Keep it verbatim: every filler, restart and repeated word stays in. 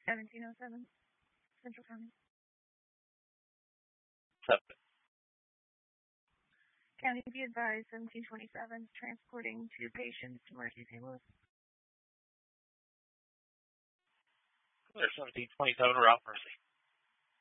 seventeen oh seven, Central County. Seven. County be advised, seventeen twenty-seven, transporting two patients to Mercy Saint Louis. There's seventeen twenty-seven, Ralph Mercy.